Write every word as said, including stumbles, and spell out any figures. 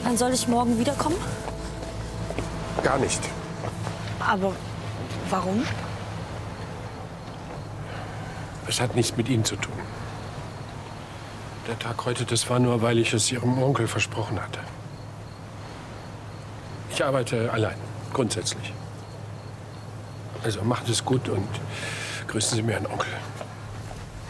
Dann soll ich morgen wiederkommen? Gar nicht. Aber warum? Es hat nichts mit Ihnen zu tun. Der Tag heute, das war nur, weil ich es Ihrem Onkel versprochen hatte. Ich arbeite allein, grundsätzlich. Also macht es gut und grüßen Sie mir Ihren Onkel.